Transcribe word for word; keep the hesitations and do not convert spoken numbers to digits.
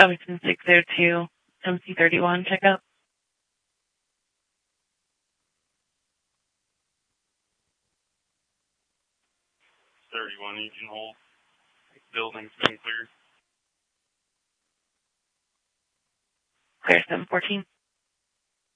Covington six oh two, M C thirty-one, check out. thirty-one, you can hold. Building's been cleared. Clear seven fourteen.